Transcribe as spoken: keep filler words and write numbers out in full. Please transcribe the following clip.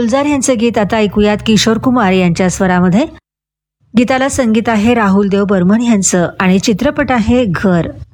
गुलजार यांचे गीत आता ऐकूयात किशोर कुमार यांच्या स्वरामध्ये. गीताला संगीत आहे राहुल देव बर्मन यांचं आणि चित्रपट आहे घर.